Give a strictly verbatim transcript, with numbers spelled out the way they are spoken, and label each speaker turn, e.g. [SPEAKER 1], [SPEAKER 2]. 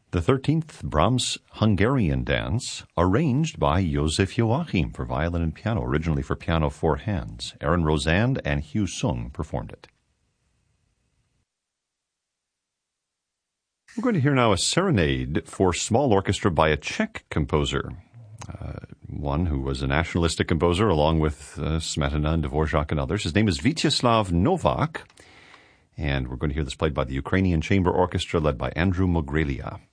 [SPEAKER 1] The thirteenth Brahms Hungarian Dance, arranged by Joseph Joachim for violin and piano, originally for piano four hands. Aaron Rosand and Hugh Sung performed it. We're going to hear now a serenade for small orchestra by a Czech composer, uh, one who was a nationalistic composer along with uh, Smetana and Dvorak and others. His name is Vyacheslav Novak, and we're going to hear this played by the Ukrainian Chamber Orchestra led by Andrew Mogrelia.